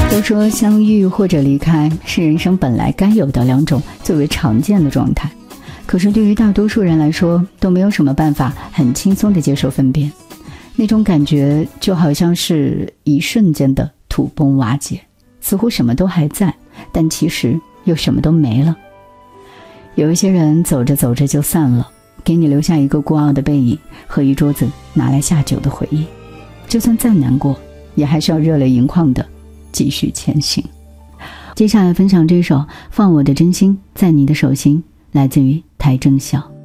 都说相遇或者离开是人生本来该有的两种最为常见的状态，可是对于大多数人来说都没有什么办法很轻松地接受分别。那种感觉就好像是一瞬间的土崩瓦解，似乎什么都还在，但其实又什么都没了。有一些人走着走着就散了，给你留下一个孤傲的背影和一桌子拿来下酒的回忆，就算再难过也还是要热泪盈眶的继续前行。接下来分享这首《放我的真心在你的手心》，来自于邰正宵。